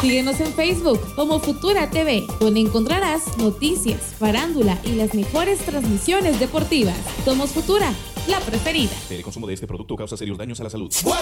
Síguenos en Facebook como Futura TV, donde encontrarás noticias, farándula y las mejores transmisiones deportivas. Somos Futura, la preferida. El consumo de este producto causa serios daños a la salud.